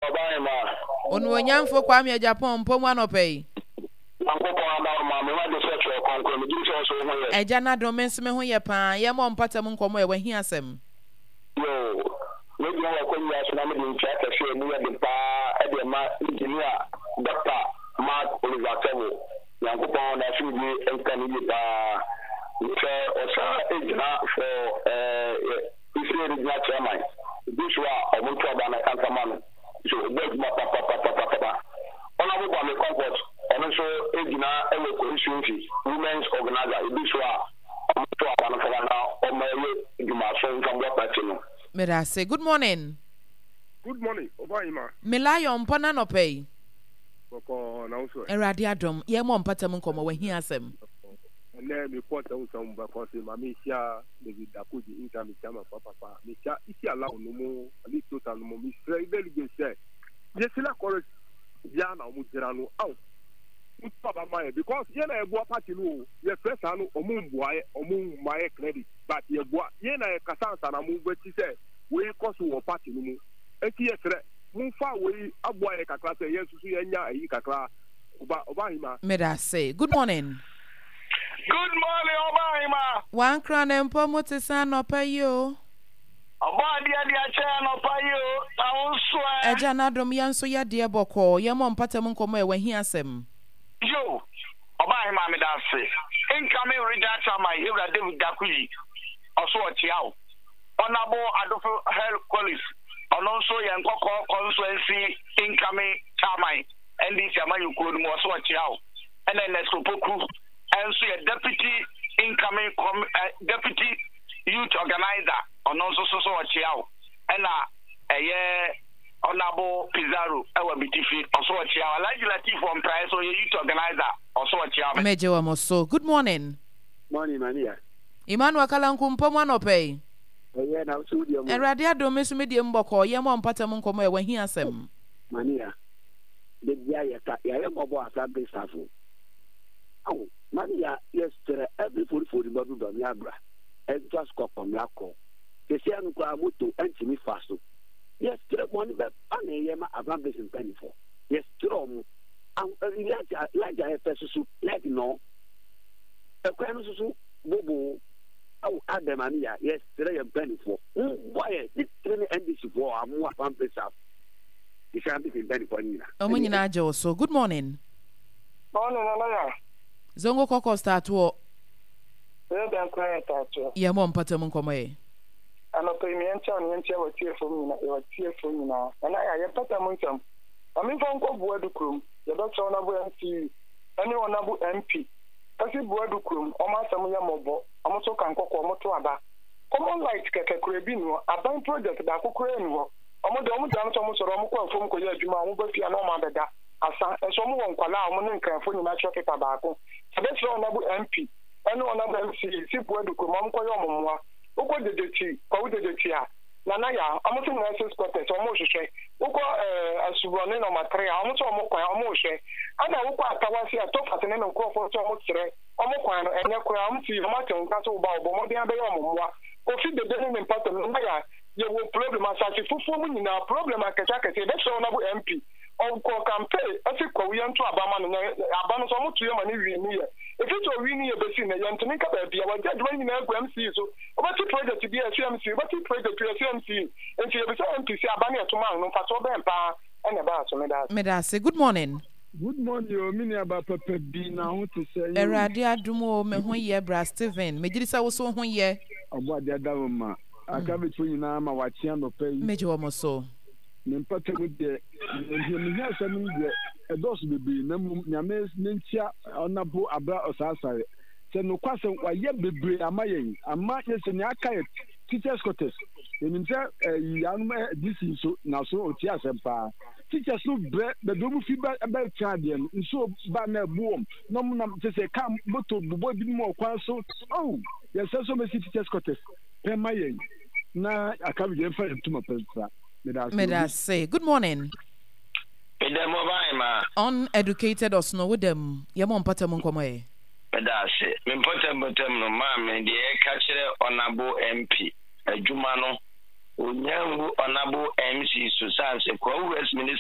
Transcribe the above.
Obama. Onu onyamfo Kwame Japan pomu anope. Eja na do mense me ho ye pa ye mo mpata mu nkomo e wa hi asem. Yo, we go wa kwani ya na me din cha ka se mu ya de pa e de ma engineer Dr. Mark Oliver Tabo. Yankopon na fi bi enkan ni pa. So osa ejina for Israel regional chairman. This wa omuntu aba na kantaman. So beg ma papa. Honorable Kwame Comfort, and also Ejina Ewo Constituency, Women's Organizer, this one, Medase, good morning. Good morning, Obaima. Melayo mpona no pay. Boko na uso. Erade adom, ye mo mpata mu nkomo wa hi asem. Na me kwata uso mbako se mama isia David Dakuji income chama papa. Me isia ala no mo, ali total no mo mi very good say. Yesila correct ya na omu jira no out papa my because ye na ebo party no ye first anu omu mbuaye credit but ye bo ye na kasansa na mu beti say we koso wo party no mu enti ye sere mu fa we aboaye kakra say ye susu ye nya ayi kakra oba hima Medase, good morning. Good morning, Obaima. Wan kran empo motisa no pay yo. Oba dia cha no pa yo na unso Eja na dom yanso ya de boko ye mo mpata mu nkomo e wa hi asem. yo Obaima me da se incoming redactor my Hebra David Dakuji also otiao honorable Adolfo Hell Collins also yankoko constituency incoming chairman NDC amayu kuro mu also otiao and then Nesopoku and so a deputy incoming deputy youth organizer also so otiao and Honorable Pizarro, our BTF, also a chair, legislative from price, or youth organizer, also a chair. Major Wamoso, good morning. Morning, Mania. Emmanuel Kalankum Pomano pay. Yeah, now, studio. And Radia Miss Medium Boko, Yamon Patamon Come when he has him. Mania. The Yaya Assembly staff. Oh, Mania, yes, every 44 Babu Bamiabra, and just cop on Laco. The same Gramuto and Timmy Fasto. Yes, money back on a yama abundance in penny for. Yes, Trom. Like I have to let no. A cranosu, Bobo. Oh, Adamania, yes, today a penny for. Why, this train and this for a more one place up. You can't be in penny for Nina. Omunina so good morning. Morning, Zongo Coco start to. Yamon Patamon Come. And a payment and what tear for me, what tear for me now. And I have put them with them. I mean, from Boadukrum, the doctor honorable MC, anyone able MP. Kasi Boadukrum, or Masamuya Mobo, Amoto Kanko, Motoaba. Common light Kakabino, a bank project that could create no. Omodomu Damatomo Romo from Koya Juma, Mubafi and Omada, Asa, and some one Kala, Monin Canfoni Natural Tobacco. So that's honorable MP. Anyone able MC, Sipuadukum, Momoa. Uko de deti, kwa de detia. Nanaya, amutu nurses quarters, almost share. Uko asubone no matria, amutu omokwa, almost share. Ana uko atawasi atofa tene no crofo to amutre. Omokwa no enye kwa amutu yomate nkaso uba obo mo dia be yomwa. Ofi de deni me pato nanaya, ye wo problem asasi fufu mu nyina problem akeka kete be so na bu MP. Onko campaign ati kwa wianto abama no abano so mutu yema ni wi ni ye. If you are winning a basin, you are to make up a beer, what you're doing in MC. So, what you project to be a CMC, what you project to a CMC, and you have a MPC, Abania to man, no Paso Bempa, and about Medase, good morning. Good morning, your mini about Papa B now to say. Eradia Dumo, Mehoye, Bra Steven, Medisa was so 1 year. About the Adama, I come between Nama, watching the pay. Major Wamoso. Nimpata with the a dose baby, Names Nintia, Honorable Abra Osasa. So no question why ye be a mayan, a matches in Yaka, teachers' quarters. And young this is now so Tias and Pa. Teachers look the double feedback about Chadian, and so banner boom. No one just say, come, but to the boy be more so. Oh, yes, so many teachers' quarters. Pen mayan. Now I can't get for to my person. Medase, good morning. Uneducated or snow with them, Yamon Patamon Come. Medase, Mimpotem no mamma, the catcher honorable MP, a Jumano, Unyangu honorable MC Susan, West Minister.